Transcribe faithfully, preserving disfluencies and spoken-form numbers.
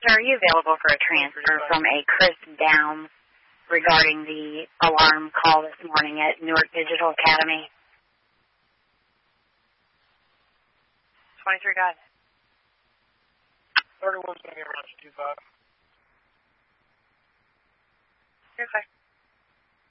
Sir, are you available for a transfer from a Chris Downs regarding the alarm call this morning at Newark Digital Academy? twenty-three guys. thirty-one's going to get around two five. You're fine.